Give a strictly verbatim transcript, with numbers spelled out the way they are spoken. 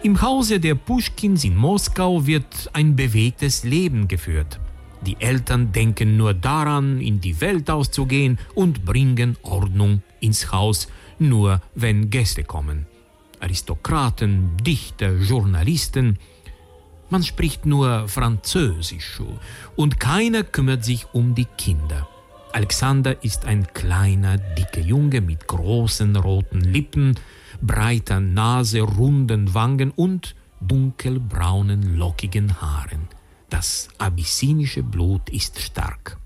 Im Hause der Puschkins in Moskau wird ein bewegtes Leben geführt. Die Eltern denken nur daran, in die Welt auszugehen und bringen Ordnung ins Haus, nur wenn Gäste kommen. Aristokraten, Dichter, Journalisten. Man spricht nur Französisch und keiner kümmert sich um die Kinder. Alexander ist ein kleiner, dicker Junge mit großen roten Lippen, breiter Nase, runden Wangen und dunkelbraunen, lockigen Haaren. Das abyssinische Blut ist stark.